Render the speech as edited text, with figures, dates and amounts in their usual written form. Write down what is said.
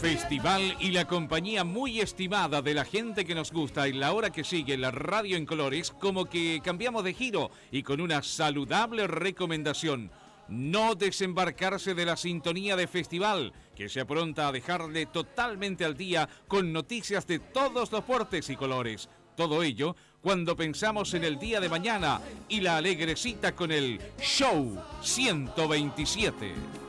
Festival y la compañía muy estimada de la gente que nos gusta y la hora que sigue la radio en colores, como que cambiamos de giro y con una saludable recomendación: no desembarcarse de la sintonía de Festival, que se apronta a dejarle totalmente al día con noticias de todos los portes y colores. Todo ello cuando pensamos en el día de mañana y la alegre cita con el Show 127.